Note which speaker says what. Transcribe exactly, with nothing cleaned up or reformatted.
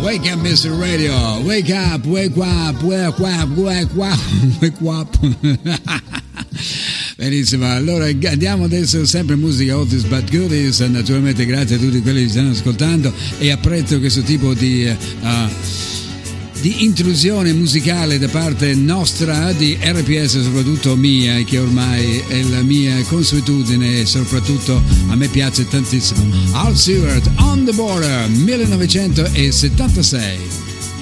Speaker 1: Wake up, mister Radio. Wake up, wake up, wake up, wake up, wake up. Benissimo, allora andiamo adesso sempre musica oldies but goodies. Naturalmente grazie a tutti quelli che stanno ascoltando e apprezzo questo tipo di uh, di intrusione musicale da parte nostra, di R P S, soprattutto mia, che ormai è la mia consuetudine e soprattutto a me piace tantissimo. Al Stewart, On the Border, millenovecentosettantasei.